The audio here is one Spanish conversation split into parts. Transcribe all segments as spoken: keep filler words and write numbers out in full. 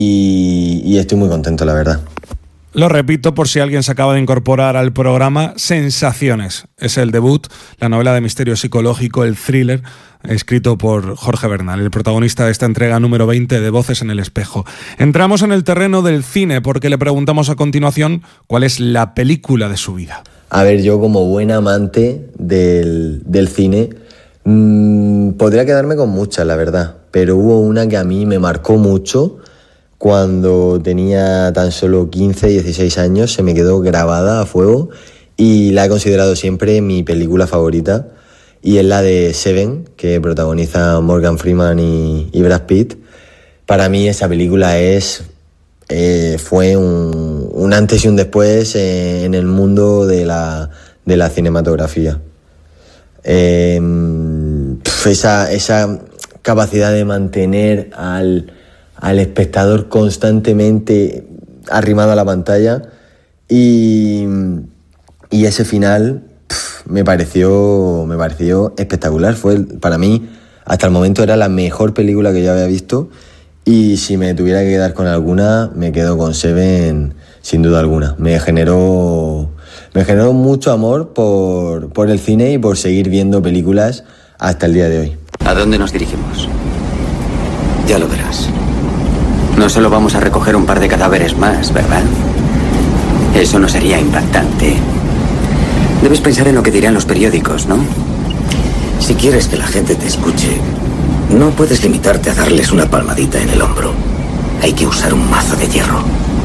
y, y estoy muy contento, la verdad. Lo repito por si alguien se acaba de incorporar al programa, Sensaciones es el debut, la novela de misterio psicológico, el thriller, escrito por Jorge Bernal, el protagonista de esta entrega número veinte de Voces en el Espejo. Entramos en el terreno del cine porque le preguntamos a continuación cuál es la película de su vida. A ver, yo como buen amante del, del cine, mmm, podría quedarme con muchas, la verdad, pero hubo una que a mí me marcó mucho. Cuando tenía tan solo quince, dieciséis años, se me quedó grabada a fuego y la he considerado siempre mi película favorita, y es la de Seven, que protagoniza Morgan Freeman y, y Brad Pitt. Para mí esa película es, eh, fue un, un antes y un después eh, en el mundo de la, de la cinematografía. Eh, esa, esa capacidad de mantener al... al espectador constantemente arrimado a la pantalla y, y ese final pff, me pareció me pareció espectacular. Fue, para mí, hasta el momento era la mejor película que yo había visto, y si me tuviera que quedar con alguna, me quedo con Seven sin duda alguna. Me generó, me generó mucho amor por, por el cine y por seguir viendo películas hasta el día de hoy. ¿A dónde nos dirigimos? Ya lo verás. No solo vamos a recoger un par de cadáveres más, ¿verdad? Eso no sería impactante. Debes pensar en lo que dirán los periódicos, ¿no? Si quieres que la gente te escuche, no puedes limitarte a darles una palmadita en el hombro. Hay que usar un mazo de hierro.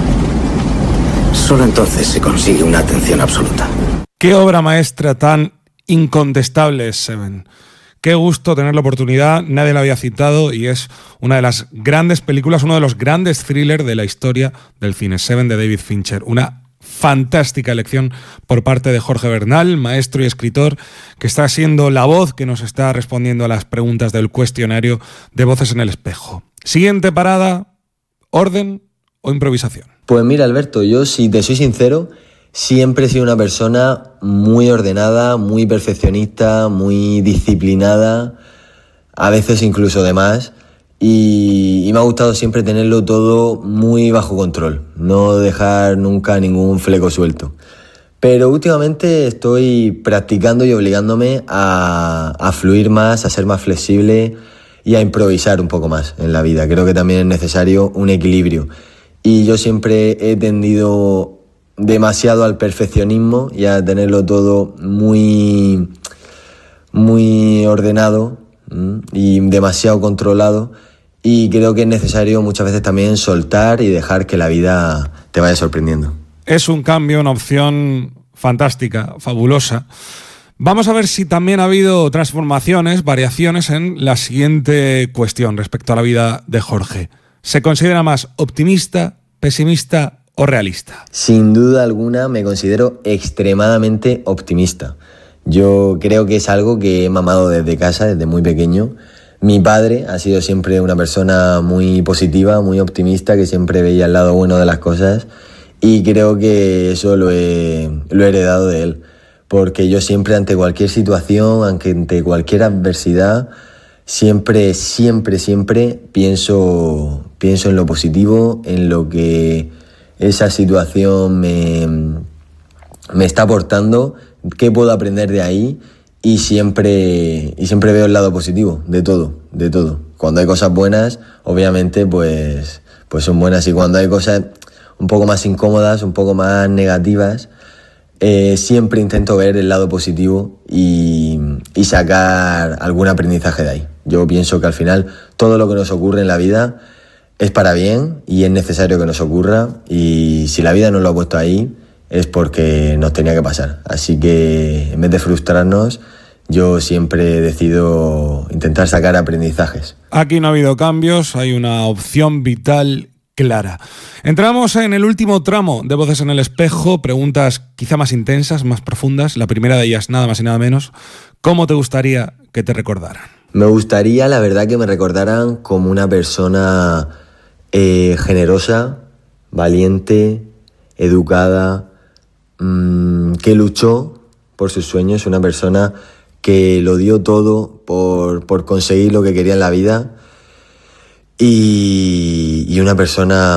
Solo entonces se consigue una atención absoluta. ¿Qué obra maestra tan incontestable es Seven? Qué gusto tener la oportunidad, nadie la había citado y es una de las grandes películas, uno de los grandes thrillers de la historia del cine, Seven de David Fincher. Una fantástica elección por parte de Jorge Bernal, maestro y escritor, que está siendo la voz que nos está respondiendo a las preguntas del cuestionario de Voces en el Espejo. Siguiente parada, ¿orden o improvisación? Pues mira, Alberto, yo, si te soy sincero, siempre he sido una persona muy ordenada, muy perfeccionista, muy disciplinada, a veces incluso de más, y, y me ha gustado siempre tenerlo todo muy bajo control, no dejar nunca ningún fleco suelto. Pero últimamente estoy practicando y obligándome a, a fluir más, a ser más flexible y a improvisar un poco más en la vida. Creo que también es necesario un equilibrio. Y yo siempre he tendido demasiado al perfeccionismo y a tenerlo todo muy, muy ordenado ¿m? y demasiado controlado, y creo que es necesario muchas veces también soltar y dejar que la vida te vaya sorprendiendo. Es un cambio, una opción fantástica, fabulosa. Vamos a ver si también ha habido transformaciones, variaciones en la siguiente cuestión respecto a la vida de Jorge. ¿Se considera más optimista, pesimista o realista? Sin duda alguna me considero extremadamente optimista. Yo creo que es algo que he mamado desde casa, desde muy pequeño. Mi padre ha sido siempre una persona muy positiva, muy optimista, que siempre veía el lado bueno de las cosas, y creo que eso lo he, lo he heredado de él, porque yo siempre, ante cualquier situación, ante cualquier adversidad, siempre, siempre, siempre pienso, pienso en lo positivo, en lo que esa situación me, me está aportando, qué puedo aprender de ahí, y siempre, y siempre veo el lado positivo de todo, de todo. Cuando hay cosas buenas, obviamente, pues, pues son buenas, y cuando hay cosas un poco más incómodas, un poco más negativas, eh, siempre intento ver el lado positivo y, y sacar algún aprendizaje de ahí. Yo pienso que al final todo lo que nos ocurre en la vida es para bien y es necesario que nos ocurra, y si la vida nos lo ha puesto ahí es porque nos tenía que pasar. Así que en vez de frustrarnos, yo siempre decido intentar sacar aprendizajes. Aquí no ha habido cambios, hay una opción vital clara. Entramos en el último tramo de Voces en el Espejo, preguntas quizá más intensas, más profundas. La primera de ellas, nada más y nada menos, ¿cómo te gustaría que te recordaran? Me gustaría, la verdad, que me recordaran como una persona eh, generosa, valiente, educada, mmm, que luchó por sus sueños, una persona que lo dio todo por, por conseguir lo que quería en la vida, y, y una persona